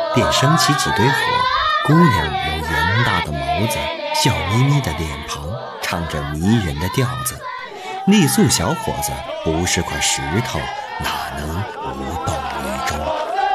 便升起几堆火。姑娘有圆大的眸子，笑眯眯的脸庞，唱着迷人的调子。傈僳小伙子不是块石头，哪能无动于衷？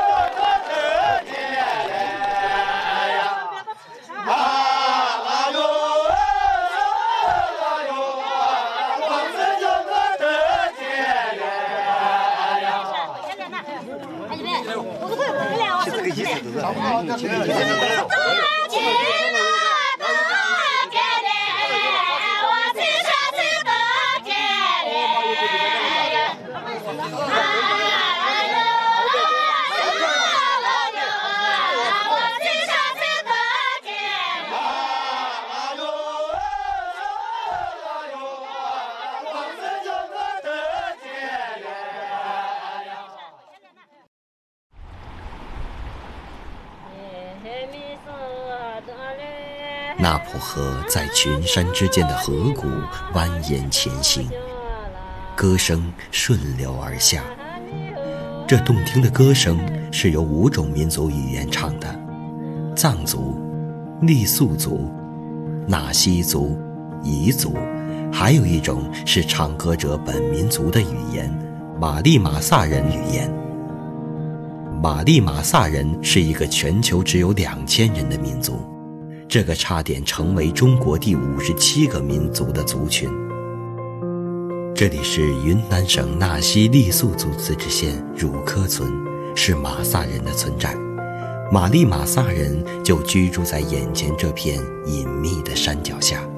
那浦河在群山之间的河谷蜿蜒前行，歌声顺流而下。这动听的歌声是由5种民族语言唱的：藏族、傈僳族、纳西族、彝族，还有一种是唱歌者本民族的语言——马利马萨人语言。马利马萨人是一个全球只有2000人的民族，这个差点成为中国第57个民族的族群。这里是云南省纳西傈僳族自治县汝科村，是马萨人的村寨。马利马萨人就居住在眼前这片隐秘的山脚下。